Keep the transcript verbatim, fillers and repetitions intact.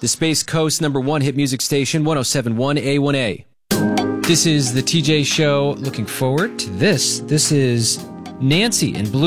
the Space Coast number one hit music station, one oh seven point one A one A. This is the T J Show. Looking forward to this. This is Nancy in Bloom.